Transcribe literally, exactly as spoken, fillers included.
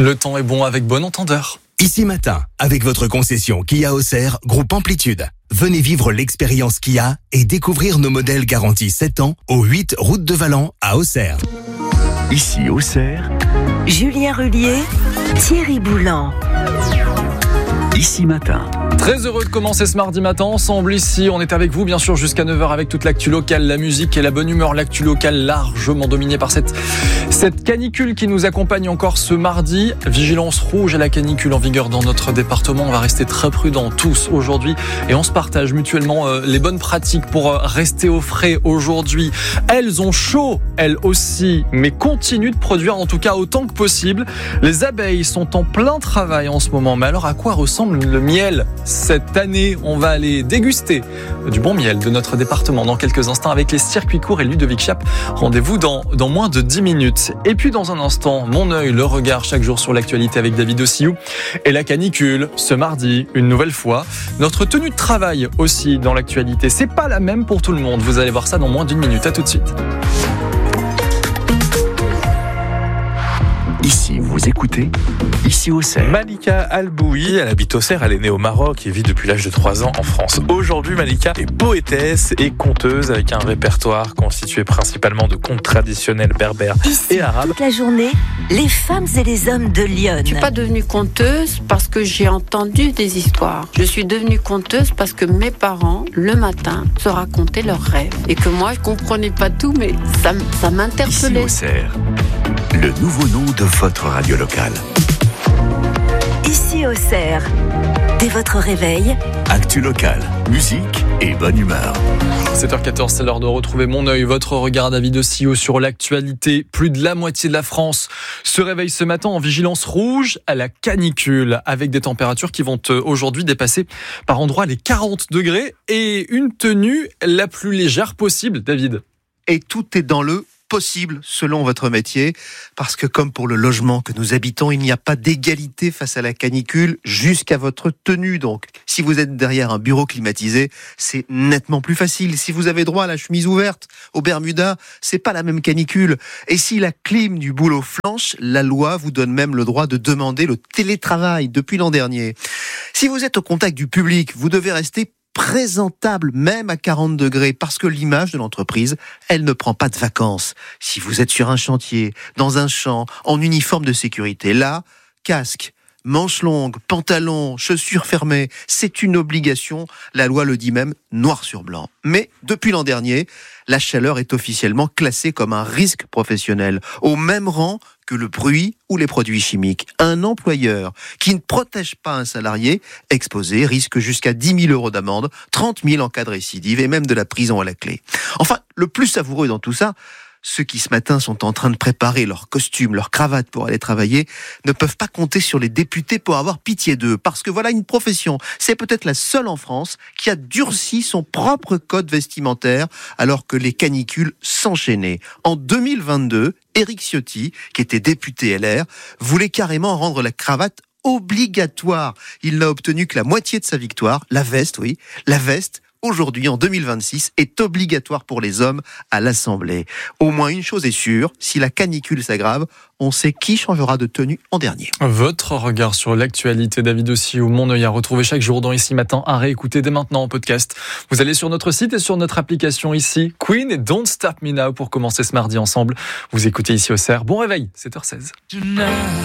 Le temps est bon avec bon entendeur. Ici Matin, avec votre concession Kia Auxerre, groupe Amplitude. Venez vivre l'expérience Kia et découvrir nos modèles garantis sept ans au huit route de Valent à Auxerre. Ici Auxerre, Julien Rullier, Thierry Boulan. Ici Matin. Très heureux de commencer ce mardi matin ensemble ici. On est avec vous bien sûr jusqu'à neuf heures avec toute l'actu locale, la musique et la bonne humeur. L'actu locale largement dominée par cette, cette canicule qui nous accompagne encore ce mardi. Vigilance rouge à la canicule en vigueur dans notre département. On va rester très prudents tous aujourd'hui et on se partage mutuellement euh, les bonnes pratiques pour euh, rester au frais aujourd'hui. Elles ont chaud, elles aussi, mais continuent de produire en tout cas autant que possible. Les abeilles sont en plein travail en ce moment. Mais alors à quoi ressemble le miel ? Cette année, on va aller déguster du bon miel de notre département dans quelques instants avec les circuits courts et Ludovic Chap. Rendez-vous dans, dans moins de dix minutes. Et puis dans un instant, mon œil, le regard chaque jour sur l'actualité avec David Ossiou. Et la canicule, ce mardi, une nouvelle fois. Notre tenue de travail aussi dans l'actualité. C'est pas la même pour tout le monde. Vous allez voir ça dans moins d'une minute. À tout de suite. Ici, vous écoutez Ici Auxerre. Malika Alboui, elle habite Auxerre, elle est née au Maroc et vit depuis l'âge de trois ans en France. Aujourd'hui, Malika est poétesse et conteuse avec un répertoire constitué principalement de contes traditionnels berbères Ici, et arabes. toute la journée, les femmes et les hommes de Lyon. Je suis pas devenue conteuse parce que j'ai entendu des histoires. Je suis devenue conteuse parce que mes parents, le matin, se racontaient leurs rêves. Et que moi, je comprenais pas tout, mais ça, ça Ici m'interpellait. Auxerre, le nouveau nom de votre radio locale. Ici Auxerre, dès votre réveil, Actu locale, musique et bonne humeur. sept heures quatorze, c'est l'heure de retrouver mon œil, votre regard David Ossiou sur l'actualité. Plus de la moitié de la France se réveille ce matin en vigilance rouge à la canicule, avec des températures qui vont aujourd'hui dépasser par endroits les quarante degrés et une tenue la plus légère possible, David. Et tout est dans le possible selon votre métier, parce que comme pour le logement que nous habitons, il n'y a pas d'égalité face à la canicule jusqu'à votre tenue. Donc, si vous êtes derrière un bureau climatisé, c'est nettement plus facile. Si vous avez droit à la chemise ouverte, au Bermuda, c'est pas la même canicule. Et si la clim du boulot flanche, la loi vous donne même le droit de demander le télétravail depuis l'an dernier. Si vous êtes au contact du public, vous devez rester présentable même à quarante degrés parce que l'image de l'entreprise, elle ne prend pas de vacances. Si vous êtes sur un chantier, dans un champ, en uniforme de sécurité, là, casque, manches longues, pantalons, chaussures fermées, c'est une obligation. La loi le dit même noir sur blanc. Mais depuis l'an dernier, la chaleur est officiellement classée comme un risque professionnel, au même rang que le bruit ou les produits chimiques. Un employeur qui ne protège pas un salarié exposé risque jusqu'à dix mille euros d'amende, trente mille en cas de récidive et même de la prison à la clé. Enfin, le plus savoureux dans tout ça, ceux qui ce matin sont en train de préparer leurs costumes, leurs cravates pour aller travailler, ne peuvent pas compter sur les députés pour avoir pitié d'eux. Parce que voilà une profession, c'est peut-être la seule en France qui a durci son propre code vestimentaire alors que les canicules s'enchaînaient. En deux mille vingt-deux, Éric Ciotti, qui était député L R, voulait carrément rendre la cravate obligatoire. Il n'a obtenu que la moitié de sa victoire, la veste, oui, la veste. Aujourd'hui, en deux mille vingt-six, est obligatoire pour les hommes à l'Assemblée. Au moins une chose est sûre, si la canicule s'aggrave, on sait qui changera de tenue en dernier. Votre regard sur l'actualité, David Ossiou, mon œil à retrouver chaque jour dans Ici Matin, à réécouter dès maintenant en podcast. Vous allez sur notre site et sur notre application ici, Queen et Don't Stop Me Now pour commencer ce mardi ensemble. Vous écoutez Ici Auxerre. Bon réveil, sept heures seize.